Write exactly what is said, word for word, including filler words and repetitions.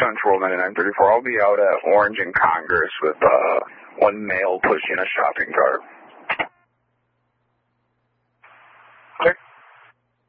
Central ninety-nine thirty-four. I'll be out at Orange and Congress with uh, one male pushing a shopping cart.